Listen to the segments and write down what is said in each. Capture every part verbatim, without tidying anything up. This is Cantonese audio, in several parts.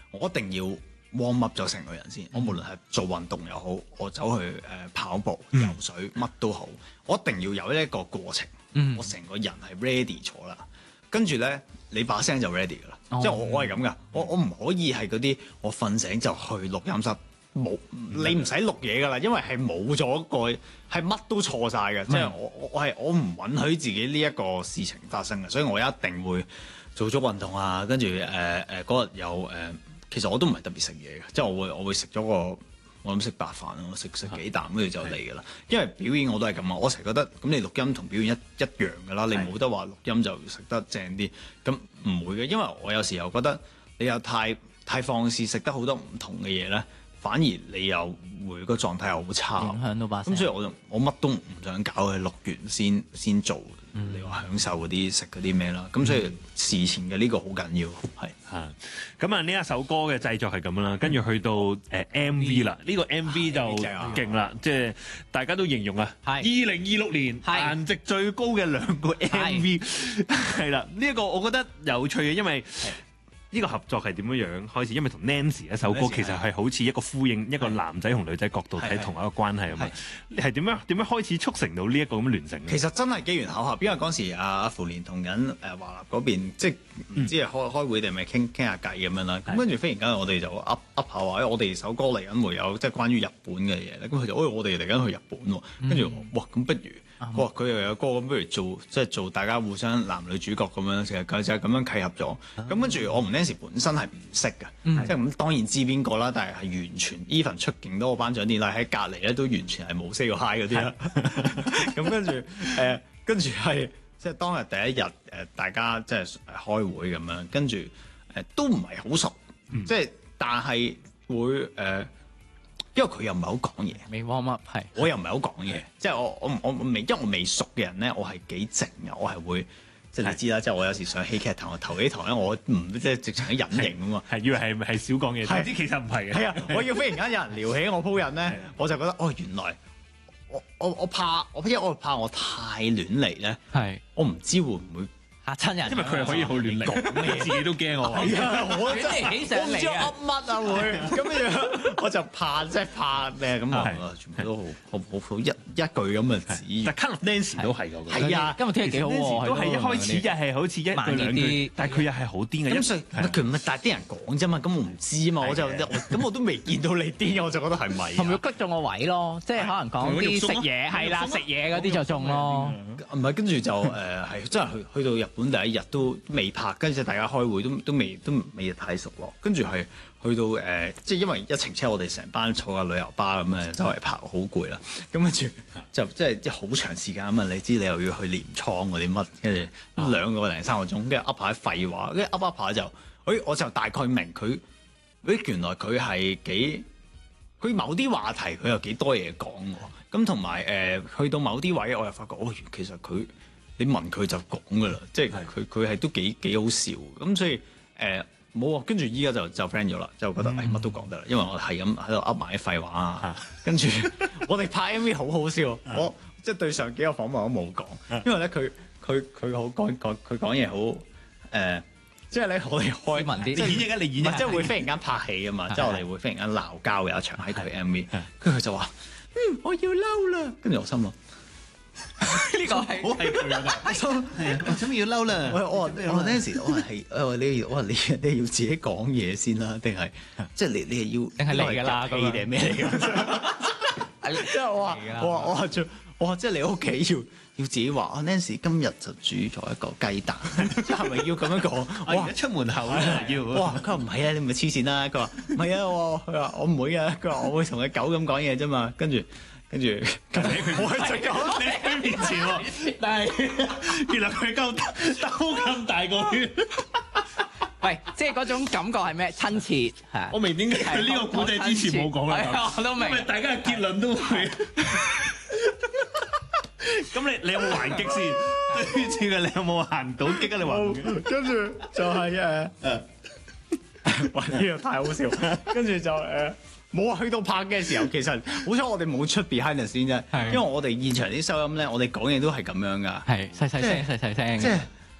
我一定要 warm up 咗成個人先。我無論係做運動又好，我走去誒、呃、跑步、游水乜都好，我一定要有一個過程。嗯、我成個人係 ready 咗啦，跟住咧你把聲就 ready 噶啦。哦、即係我我係咁噶，我我唔可以係嗰啲我瞓醒就去錄音室，冇你唔使錄嘢噶啦，因為係冇咗個係乜都錯晒嘅。即係、嗯、我我我係我唔允許自己呢一個事情發生嘅，所以我一定會做足運動啊，跟住誒誒嗰日有誒、呃，其實我都唔係特別食嘢嘅，即係我會我會食咗個。我諗食白飯咯，食食幾啖跟住就嚟㗎啦。因為表演我都係咁啊，我成日覺得咁你錄音同表演一一樣㗎啦，你冇得話錄音就食得正啲，咁唔會嘅。因為我有時候覺得你又太太放肆食得好多唔同嘅嘢咧，反而你又會個狀態又好差， 影響到把聲。 咁所以我就我乜都唔想搞，佢錄完先先做。嗯、你話享受嗰啲食嗰啲咩啦，咁所以事前嘅呢個好緊要，係嚇。咁啊呢一首歌嘅製作係咁啦，跟住去到誒 M V 啦，呢個 M V 就勁啦，即係大家都形容啊，二零二六年顏值最高嘅兩個 M V 係啦，呢一個我覺得有趣嘅，因為呢個合作係點樣樣開始？因為同 Nancy 一首歌其實係好似一個呼應，一個男仔同女仔角度睇同一個關係啊嘛。係點樣點樣開始促成到呢一個咁嘅聯成？ 其實真係機緣巧合，因為嗰時阿阿芙蓮同緊誒華納嗰邊，即係唔知係開開會定係咪傾傾下偈咁樣啦。咁跟住忽然間我哋就噏噏下話，我哋首歌嚟緊會有即係關於日本嘅嘢咧。咁佢就誒我哋嚟緊去日本喎。跟住哇咁不如。哇！佢又有歌咁，不如做即係做大家互相男女主角咁樣，其實佢就係咁樣契合咗。咁跟住我同 Nancy 本身係唔識嘅，嗯、即係咁當然知邊個啦，但係係完全 even 出勁多個頒獎典禮喺隔離咧，都完全係冇 say 過 hi 嗰啲啦。咁跟住誒，跟住係即係當日第一日誒、呃，大家即係開會咁樣，跟住誒都唔係好熟，嗯、即係但係會誒。呃因為佢又唔係好講嘢， 未 warm up 係， 我又唔係好講嘢，即係我我我未，因為我未熟嘅人咧，我係幾靜嘅，我係會即係你知啦，即係我有時上戲劇堂頭幾堂咧，我唔即係直情喺隱形啊嘛， 係以為係係少講嘢，點知其實唔係嘅。係啊，我要忽然間有人撩起我鋪人咧，我就覺得哦，原來我我我怕我因為我怕我太亂嚟咧，係我唔知會唔會嚇親人， 因為佢係可以好亂嚟，講自己都驚我。 係啊，我真係起上嚟啊！ 我唔知噏乜啊會，咁樣我就怕即係怕咩咁啊？全部都好好好好一一句咁嘅字。 但 Kind of Nancy 都係㗎。 係啊， 今日天氣幾好喎， 都係一開始又係好似一句兩句，但係佢又係好癲嘅。 咁所以佢唔係但係啲人講啫嘛，咁我唔知嘛，我就咁我都未見到你癲，我就覺得係咪？ 係咪要吉咗我位咯？即係可能講啲食嘢係啦，食嘢嗰啲就中咯。 唔係跟住就誒係真係去去到日本第一日都未拍，跟住大家開會都都未都未太熟咯。跟住係去到誒、呃，即係因為一程車我哋成班坐架旅遊巴咁樣周圍拍，好攰啦。咁跟住就即係即係好長時間咁啊！你知你又要去鎌倉嗰啲乜，跟住兩個零三個鐘，跟住噏下啲廢話，跟住噏噏下就，誒我就大概明佢，誒原來佢係幾，佢某啲話題佢又幾多嘢講喎。咁同埋誒去到某啲位，我又發覺哦，其實佢。你問佢就講㗎啦，即係佢佢係都幾幾好笑，咁所以誒冇啊，跟住依家就就 friend 咗啦，就覺得誒乜、哎、都講得啦，因為我係咁喺度噏埋啲廢話啊，跟住我哋拍 M V 好好笑，我即係對上幾個訪問我都冇講，因為咧佢佢佢好講講佢講嘢好誒，即係咧我哋開文啲， 你演繹啊你演繹， 即係會忽然間拍戲啊嘛，即係我哋會忽然間鬧交有一場喺佢 M V，跟住佢就話嗯我要嬲啦，跟住我心諗。 呢個係好係佢啊！ 係啊，做咩要嬲啦？我我我嗰陣時我係誒你我話你你要自己講嘢先啦，定係即係你你係要定係嚟㗎啦？ 戲定係咩嚟㗎？即係我話我話我話做我話即係你屋企要要自己話啊 Nancy 今日就煮咗一個雞蛋，即係咪要咁樣講？ 我而家出門口咧要哇！佢話唔係啊，你唔係黐線啦！佢話唔係啊，我佢話我唔會啊，佢話我會同佢狗咁講嘢啫嘛，跟住。跟住，我係直講你喺佢面前喎，但係原來佢夠兜咁大個圈。 喂，即係嗰種感覺係咩？親切係。 我明點解佢呢個故仔之前冇講啦， 我都明。 因為大家嘅結論都會。咁你你有冇還擊先？對住佢，你有冇還到擊啊？你還？ 跟住就係誒誒，哇！呢個太好笑。跟住就誒。冇啊！去到拍嘅時候，其實好彩我哋冇出 behind the scene啫，因為我哋現場啲收音咧，我哋講嘢都係咁樣噶， 係細細聲、細細聲。 即係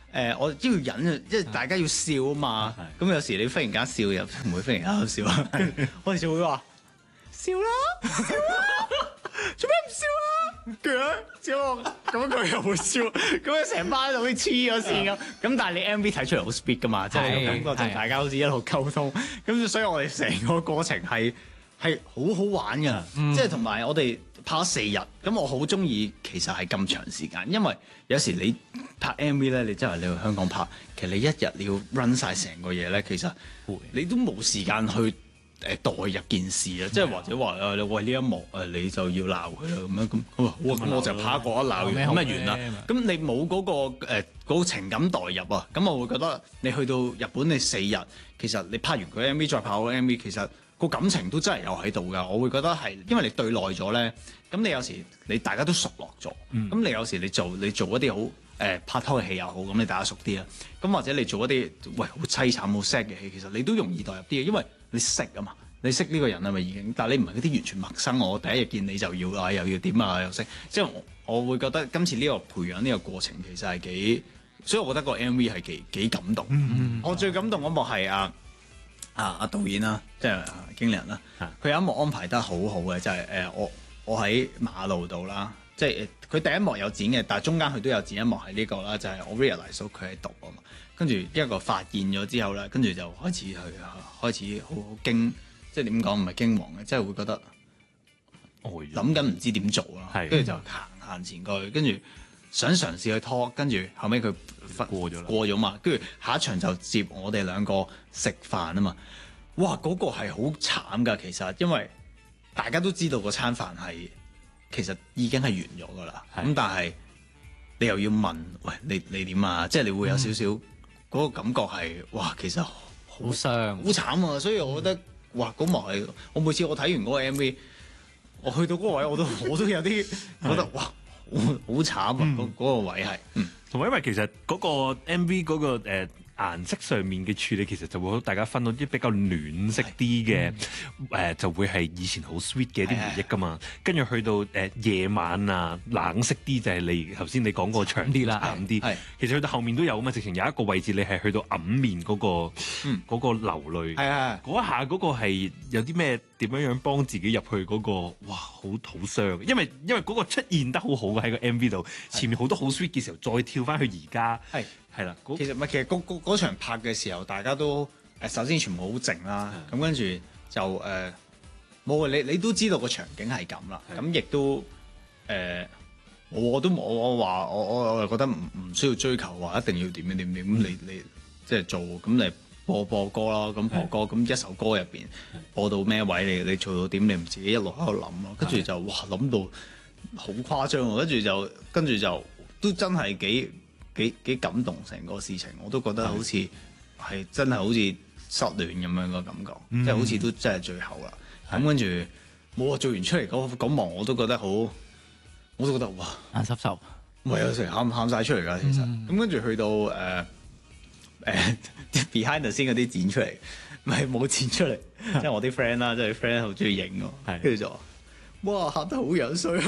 誒，我都要忍啊，因為大家要笑啊嘛。咁有時你忽然間笑又唔會忽然間笑啊，我哋就會話笑啦，笑啦，做咩唔笑啊？佢咧笑，咁佢又會笑，咁樣成班好似黐咗線咁。咁但係你 M V 睇出嚟好 speed 噶嘛，即係你個感覺就大家好似一路溝通。咁所以我哋成個過程係係好好玩㗎，即係同埋我哋拍咗四日。咁我好中意其實係咁長時間，因為有時你拍 M V 咧，你真係你去香港拍，其實你一日你要 run 晒成個嘢咧，其實你都冇時間去。誒代入件事啊，即係或者話誒你喂呢一幕誒你就要鬧佢啦咁樣咁，好啊，咁我就拍過一鬧完咁啊完啦。咁你冇嗰個誒嗰個情感代入啊，咁我會覺得你去到日本你四日，其實你拍完佢 M V 再拍個 M V，其實個感情都真係有喺度㗎。我會覺得係因為你對耐咗咧，咁你有時你大家都熟落咗，咁你有時你做你做一啲好誒拍拖嘅戲又好，咁你大家熟啲啦。咁或者你做一啲喂好凄慘好 sad 嘅戲，其實你都容易代入啲嘅，因為你識啊嘛，你識呢個人啊嘛已經，但係你唔係嗰啲完全陌生，我第一日見你就要啊，又要點啊，又識，即係我，我會覺得今次呢個培養呢個過程其實係幾，所以我覺得個 M V 係幾幾感動。嗯、我最感動嗰幕係啊啊啊導演啦，即係啊經理人啦，佢有一幕安排得好好嘅，就係、是、誒我我喺馬路度啦，即係佢第一幕有剪嘅，但係中間佢都有剪一幕係呢個啦，就係、是、我 realize 到佢喺度啊嘛。跟住一個發現咗之後咧，跟住就開始去開始好好驚，即係點講唔係驚惶嘅，即係會覺得諗緊唔知點做啦。跟住的就行行前過去，跟住想嘗試去拖，跟住後尾佢過咗啦，過咗嘛。跟住下一場就接我哋兩個食飯啊嘛。哇！嗰、那個係好慘㗎，其實因為大家都知道個餐飯係其實已經係完咗㗎啦。咁的但係你又要問，喂你你點啊？即係你會有少少。嗯嗰個感覺係哇，其實好傷、好慘啊！所以我覺得哇，嗰幕係我每次我睇完嗰個 M V，我去到嗰個位我都我都有啲覺得哇，好好慘啊！嗰嗰、嗯、個位係， 同埋因為其實嗰個 M V 嗰、嗰個誒。呃顏色上面嘅處理其實就會大家分到啲比較暖色啲嘅，誒、嗯呃、就會係以前好 sweet 嘅一啲回憶㗎嘛。跟住去到誒、呃、夜晚啊，冷色啲就係你頭先你講個長啲啦，暗啲。其實去到後面都有啊嘛，直情有一個位置你係去到揞面嗰、嗰個嗰、嗯、個流淚。係啊，嗰一下嗰個係有啲咩點樣樣幫自己入去嗰、嗰個哇好好傷，因為因為嗰個出現得好好嘅喺個 M V 度，前面好多好 sweet 嘅時候，再跳翻去而家。係。係啦，其實唔係，其實嗰嗰嗰場拍嘅時候，大家都誒首先全部好靜啦，咁跟住就誒冇啊！你你都知道個場景係咁啦，咁亦都誒、呃、我都冇我話我我我又覺得唔唔需要追求話一定要點樣點點咁，你你即係做咁你播播歌啦，咁播歌咁一首歌入邊播到咩位你你做到點你唔自己一路喺度諗咯，跟住就哇諗到好誇張喎，跟住就跟住就都真係幾。幾幾感動成個事情，我都覺得好似係真係好似失戀咁樣個感覺，嗯、即係好似都真係最後啦。咁跟住冇啊，做完出嚟嗰嗰幕我都覺得好，我都覺得哇眼濕濕，唔係有時喊喊曬出嚟㗎。其實咁跟住去到誒誒、呃呃、behind the scene 嗰啲剪出嚟，唔係冇剪出嚟，即係我啲 friend 啦，即係 friend 好中意影喎，跟住就話哇喊得好樣衰。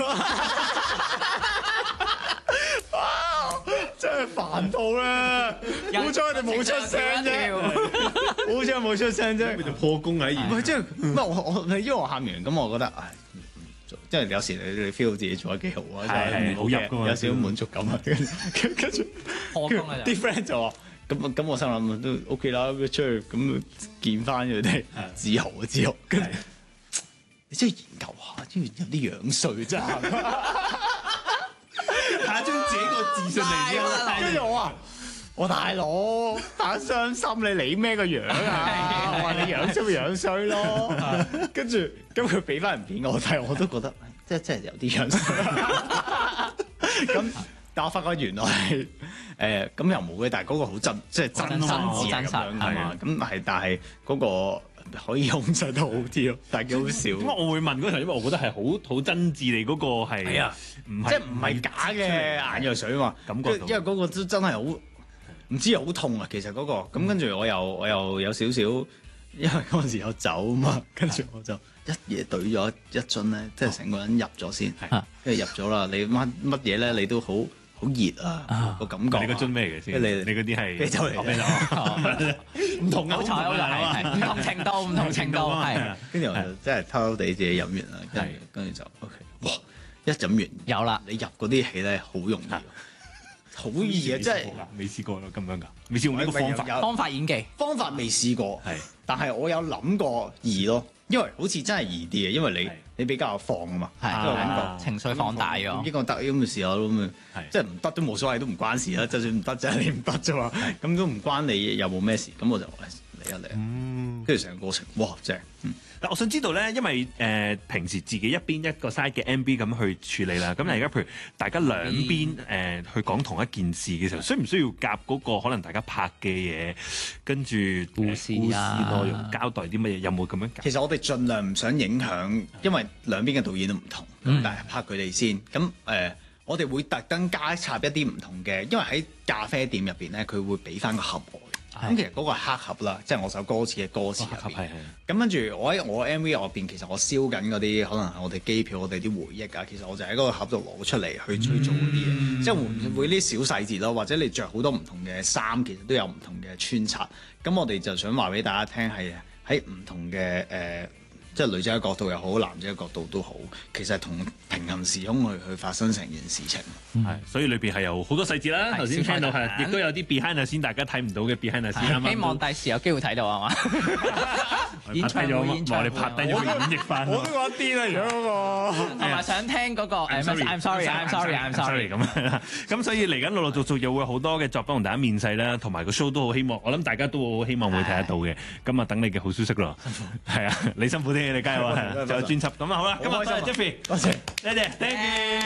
真係煩到啦！好彩我哋冇出聲啫，好彩冇出聲啫。咪就破功喺而。唔係即係唔係我我因為我喊完咁，我覺得唉，即係有時你你 feel 到自己做得幾好啊，係係好入㗎嘛，有少少滿足感啊。跟跟住破功啊！啲 friend 就話咁咁，我心諗都 OK 啦，出去咁見翻佢哋自豪啊自豪。跟住你真係研究下，因為有啲樣衰真係。係將自己個自信嚟啫，跟住我話：我大佬打傷心，你理咩個樣啊？我話你樣衰咪樣衰咯。跟住咁佢俾翻人片我睇，我都覺得即係真係有啲樣衰。咁但我發覺原來係誒咁又冇嘅，但係嗰個好真，即係真真摯咁樣㗎嘛。咁係，但係嗰個。可以控制得好啲咯，但係幾好笑。點解我會問嗰場？因為我覺得係好好真摯，你嗰個係，係啊，唔係即係唔係假嘅眼藥水啊嘛，感覺到。因為嗰個都真係好，唔知好痛啊。其實嗰個咁跟住我又我又有少少，因為嗰陣時有酒啊嘛，跟住我就一嘢懟咗一樽咧，即係成個人入咗先，跟住入咗啦。你乜乜嘢咧？你都好好好熱啊個感覺。 你嗰樽咩嚟嘅先？ 你你嗰啲係啤酒嚟， 唔同嘅， 好彩好彩，唔同程度唔同程度係。 跟住我就真係偷偷地自己飲完啦，跟住跟住就 OK，哇！一飲完有啦， 你入嗰啲氣咧好容易，好易啊！真係未試過咯，咁樣㗎，未試過呢個方法。 方法演技， 方法未試過，係，但係我有諗過易咯，因為好似真係易啲嘅，因為你你比較放啊嘛， 係個感覺情緒放大咗。 應該得咁嘅時候咁啊，即係唔得都冇所謂，都唔關事啦。就算唔得，就係你唔得啫嘛，咁都唔關你有冇咩事。咁我就嚟一嚟，跟住成個過程，哇！正。 嗱，我想知道咧，因為誒、呃、平時自己一邊一個 side 嘅 M V 咁去處理啦，咁而家譬如大家兩邊誒、呃、去講同一件事嘅時候，需唔需要夾嗰個可能大家拍嘅嘢，跟住故事啊、 故事內容交代啲乜嘢，有冇咁樣夾？ 其實我哋盡量唔想影響，因為兩邊嘅導演都唔同，咁、嗯、但係拍佢哋先。咁誒、呃，我哋會特登加插一啲唔同嘅，因為喺咖啡店入邊咧，佢會俾翻個盒我。咁其實嗰個係黑盒啦，即係我首歌詞嘅歌詞入邊。咁跟住我喺我 M V 入邊，其實我燒緊嗰啲可能係我哋機票、我哋啲回憶啊。其實我就喺嗰個盒度攞出嚟去去做嗰啲嘢，嗯、即係會會啲小細節咯，或者你着好多唔同嘅衫，其實都有唔同嘅穿插。咁我哋就想話俾大家聽，係喺唔同嘅誒。呃即係女仔嘅角度又好，男仔嘅角度都好，其實係同平行時空去去發生成件事情。 係、嗯，所以裏邊係有好多細節啦。頭先聽到係，亦都有啲 behind the scene 大家睇唔到嘅 behind the scene。 希望第時有機會睇到係嘛？ 演唱會，我哋拍低咗演繹翻。我都覺得癲啊！而家嗰個同埋想聽嗰個 I'm sorry，I'm sorry，I'm sorry 咁。咁所以嚟緊陸陸續續又會好多嘅作品同大家面世啦，同埋個 show 都好希望，我諗大家都好希望會睇得到嘅。咁啊，等你嘅好消息咯。係啊，你辛苦啲。你加油啊！仲有專輯咁啊，好啦，今日多謝 Jeffrey，多謝，多謝，Thank you。